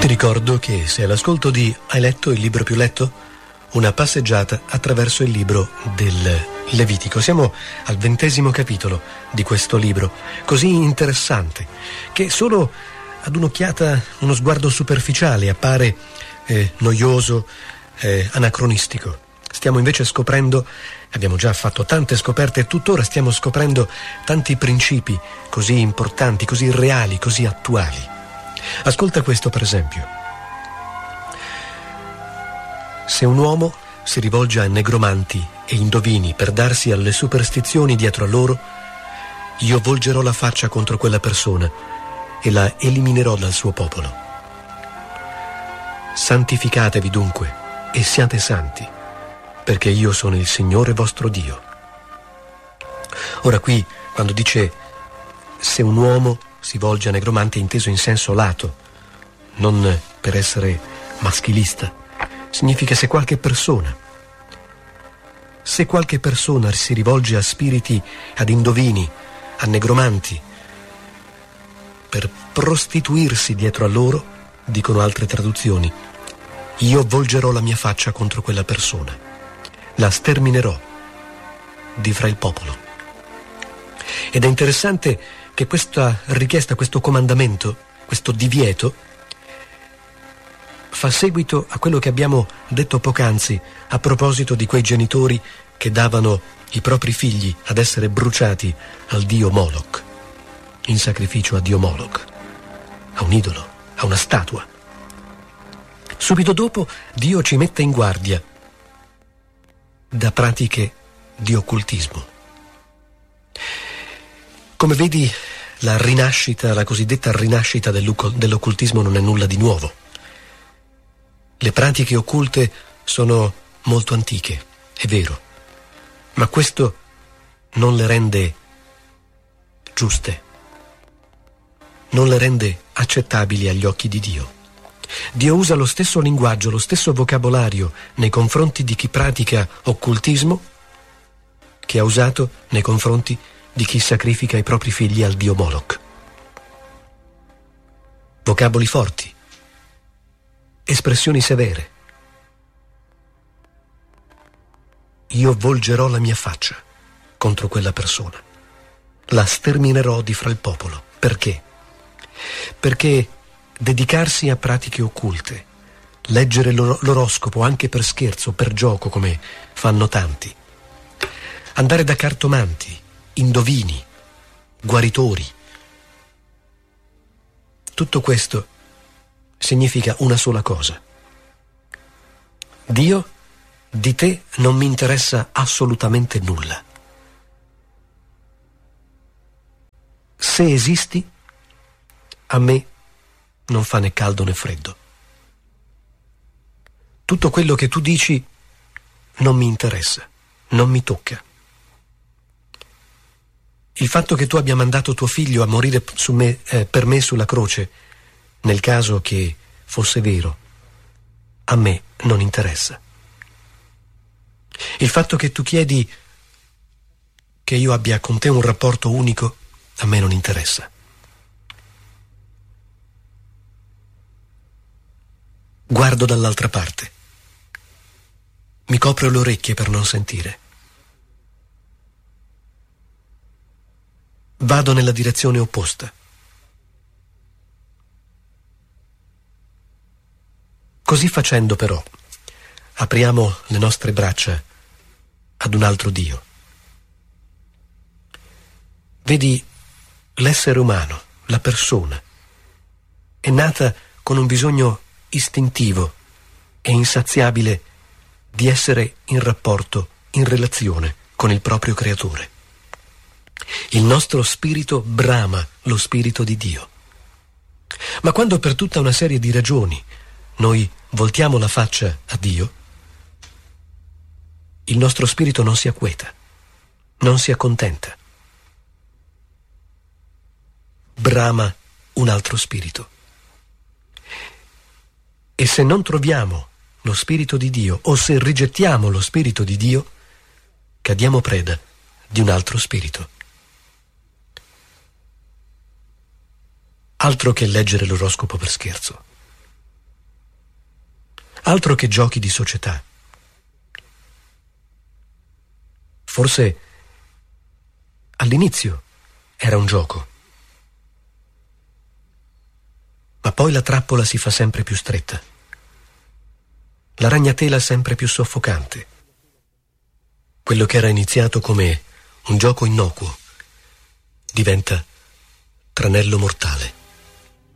Ti ricordo che sei all'ascolto di Hai letto il libro più letto? Una passeggiata attraverso il libro del Levitico. Siamo al 20° capitolo di questo libro, così interessante, che solo ad un'occhiata, uno sguardo superficiale appare noioso, anacronistico. Stiamo invece scoprendo, abbiamo già fatto tante scoperte e tuttora stiamo scoprendo tanti principi così importanti, così reali, così attuali. Ascolta questo, per esempio. Se un uomo si rivolge a negromanti e indovini per darsi alle superstizioni dietro a loro, io volgerò la faccia contro quella persona e la eliminerò dal suo popolo. Santificatevi dunque e siate santi, perché io sono il Signore vostro Dio. Ora qui, quando dice se un uomo si volge a negromanti, è inteso in senso lato, non per essere maschilista. Significa se qualche persona si rivolge a spiriti, ad indovini, a negromanti, per prostituirsi dietro a loro, dicono altre traduzioni, io volgerò la mia faccia contro quella persona, la sterminerò di fra il popolo. Ed è interessante che questa richiesta, questo comandamento, questo divieto, fa seguito a quello che abbiamo detto poc'anzi a proposito di quei genitori che davano i propri figli ad essere bruciati al dio Moloch, in sacrificio a dio Moloch, a un idolo, a una statua. Subito dopo Dio ci mette in guardia da pratiche di occultismo. Come vedi, la rinascita, la cosiddetta rinascita dell'occultismo non è nulla di nuovo. Le pratiche occulte sono molto antiche, è vero, ma questo non le rende giuste, non le rende accettabili agli occhi di Dio. Dio usa lo stesso linguaggio, lo stesso vocabolario nei confronti di chi pratica occultismo che ha usato nei confronti di chi sacrifica i propri figli al dio Moloch. Vocaboli forti, espressioni severe. Io volgerò la mia faccia contro quella persona, la sterminerò di fra il popolo. Perché? Perché dedicarsi a pratiche occulte, leggere l'oroscopo anche per scherzo, per gioco, come fanno tanti, andare da cartomanti, indovini, guaritori, tutto questo significa una sola cosa: Dio, di te non mi interessa assolutamente nulla. Se esisti, a me non fa né caldo né freddo. Tutto quello che tu dici non mi interessa, non mi tocca. Il fatto che tu abbia mandato tuo figlio a morire per me sulla croce, nel caso che fosse vero, a me non interessa. Il fatto che tu chiedi che io abbia con te un rapporto unico, a me non interessa. Guardo dall'altra parte. Mi copro le orecchie per non sentire. Vado nella direzione opposta. Così facendo, però, apriamo le nostre braccia ad un altro Dio. Vedi, l'essere umano, la persona, è nata con un bisogno istintivo e insaziabile di essere in rapporto, in relazione con il proprio creatore. Il nostro spirito brama lo spirito di Dio. Ma quando per tutta una serie di ragioni noi voltiamo la faccia a Dio, il nostro spirito non si acqueta, non si accontenta. Brama un altro spirito. E se non troviamo lo spirito di Dio, o se rigettiamo lo spirito di Dio, cadiamo preda di un altro spirito. Altro che leggere l'oroscopo per scherzo. Altro che giochi di società. Forse all'inizio era un gioco, ma poi la trappola si fa sempre più stretta, la ragnatela sempre più soffocante. Quello che era iniziato come un gioco innocuo diventa tranello mortale.